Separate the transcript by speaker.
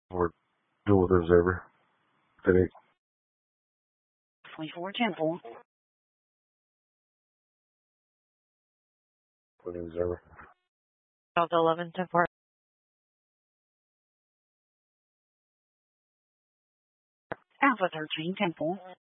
Speaker 1: or deal with observer. Today.
Speaker 2: 24 Temple.
Speaker 1: With observer.
Speaker 2: South 11 Temple. Alpha 13 Temple.